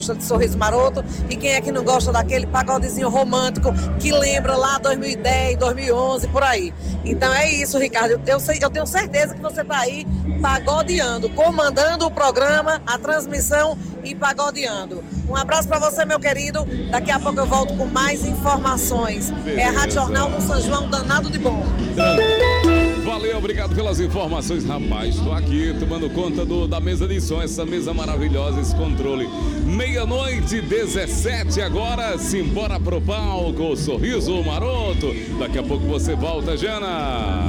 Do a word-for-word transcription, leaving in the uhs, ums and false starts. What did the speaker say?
de Sorriso Maroto, e quem é que não gosta daquele pagodezinho romântico que lembra lá dois mil e dez, dois mil e onze, por aí. Então é isso, Ricardo, eu, sei, eu tenho certeza que você está aí pagodeando, comandando o programa, a transmissão e pagodeando. Um abraço para você, meu querido, daqui a pouco eu volto com mais informações. Beleza. É a Rádio Jornal do São João, danado de bom. Valeu, obrigado pelas informações, rapaz. Estou aqui tomando conta do, da mesa de som, essa mesa maravilhosa, esse controle. Meia-noite, dezessete agora, simbora pro palco, Sorriso Maroto. Daqui a pouco você volta, Jana.